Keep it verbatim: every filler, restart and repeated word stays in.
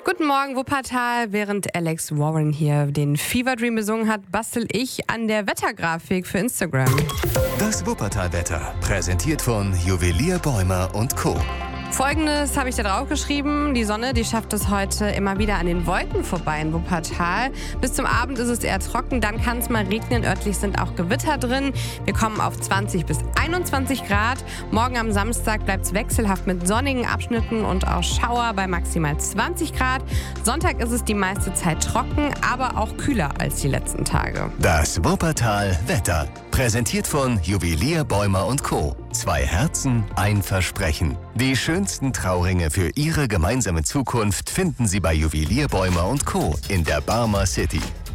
Guten Morgen, Wuppertal. Während Alex Warren hier den Fever Dream besungen hat, bastel ich an der Wettergrafik für Instagram. Das Wuppertal-Wetter, präsentiert von Juwelier Bäumer und Co. Folgendes habe ich da drauf geschrieben. Die Sonne, die schafft es heute immer wieder an den Wolken vorbei in Wuppertal. Bis zum Abend ist es eher trocken, dann kann es mal regnen. Örtlich sind auch Gewitter drin. Wir kommen auf zwanzig bis einundzwanzig Grad. Morgen am Samstag bleibt es wechselhaft mit sonnigen Abschnitten und auch Schauer bei maximal zwanzig Grad. Sonntag ist es die meiste Zeit trocken, aber auch kühler als die letzten Tage. Das Wuppertal-Wetter, präsentiert von Juwelier Bäumer und Co. Zwei Herzen, ein Versprechen. Die schönsten Trauringe für Ihre gemeinsame Zukunft finden Sie bei Juwelier Bäumer und Co. in der Barmer City.